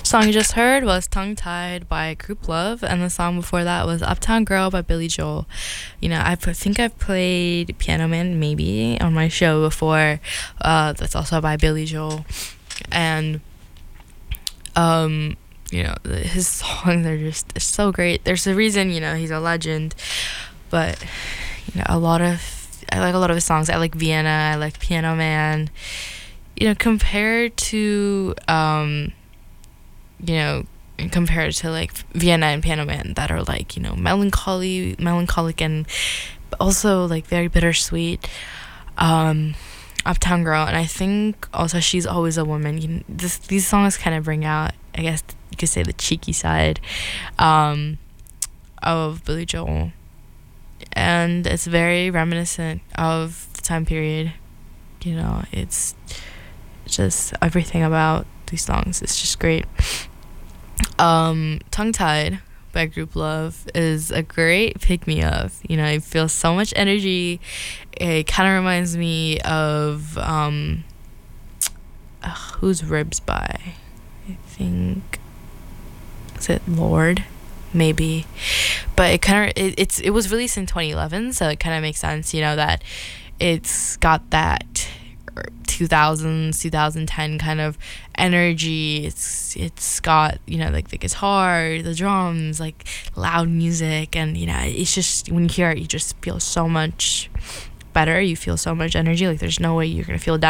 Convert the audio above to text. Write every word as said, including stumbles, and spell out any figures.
Song you just heard was Tongue Tied by Group Love, and the song before that was Uptown Girl by Billy Joel. You know, I p- think I've played Piano Man maybe on my show before. Uh, that's also by Billy Joel. And, um, you know, his songs are just they're so great. There's a reason, you know, he's a legend. But, you know, a lot of, I like a lot of his songs. I like Vienna, I like Piano Man. You know, compared to, um, you know, compared to like Vienna and Piano Man that are like, you know, melancholy, melancholic and also like very bittersweet. Um, Uptown Girl, and I think also She's Always a Woman. You know, this, these songs kind of bring out, I guess you could say, the cheeky side um, of Billy Joel. And it's very reminiscent of the time period. You know, it's just everything about these songs. It's just great. Um, Tongue Tied by Group Love is a great pick-me-up. You know, I feel so much energy. It kind of reminds me of, um, uh, who's Ribs by? I think, is it Lorde? Maybe. But it kind of, it, it's, it was released in twenty eleven, so it kind of makes sense, you know, that it's got that two thousands, twenty ten kind of energy. It's it's got, you know, like the guitar, the drums, like loud music, and you know, it's just when you hear it, you just feel so much better. You feel so much energy. Like there's no way you're gonna feel down